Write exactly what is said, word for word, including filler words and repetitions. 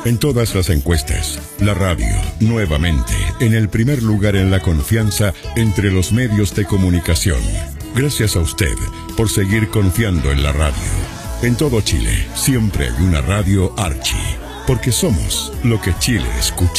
En todas las encuestas, la radio, nuevamente, en el primer lugar en la confianza entre los medios de comunicación. Gracias a usted por seguir confiando en la radio. En todo Chile, siempre hay una radio Archi, porque somos lo que Chile escucha.